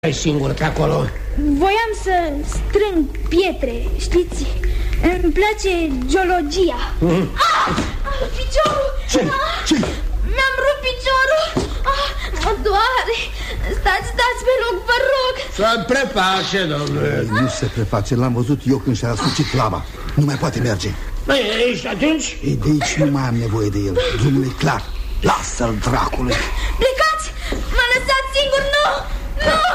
Ai singur pe acolo? Voiam să strâng pietre, știți? Îmi place geologia. Piciorul! Ce? Mi-am rupt piciorul! Mă doare! Stați pe loc, vă rog! Să preface, domnule. Nu se preface, l-am văzut eu când și-a asucit lama. Nu mai poate merge. Băi, ești atunci? E, de aici nu mai am nevoie de el. Drumul e clar. Lasă-l, dracule. Plecați! M-a lăsat singur, nu! Nu!